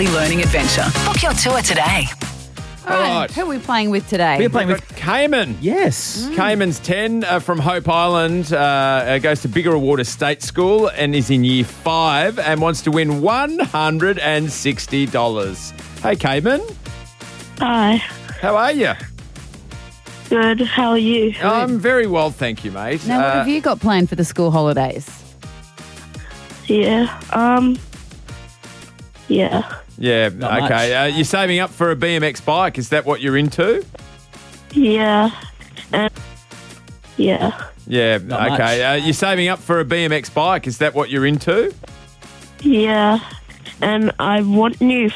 daily learning adventure. Book your tour today. All right. right. Who are we playing with today? We're playing We've with... got Cayman. Yes. Cayman's 10 from Hope Island, goes to Bigger Award State School and is in year 5 and wants to win $160. Hey, Cayman. Hi. How are you? Good. How are you? I'm very well, thank you, mate. Now, what have you got planned for the school holidays? Yeah. Yeah. Yeah, Not okay. much. You're saving up for a BMX bike. Is that what you're into? Yeah. Yeah. Yeah, Not okay. You're saving up for a BMX bike. Is that what you're into? Yeah. And I want new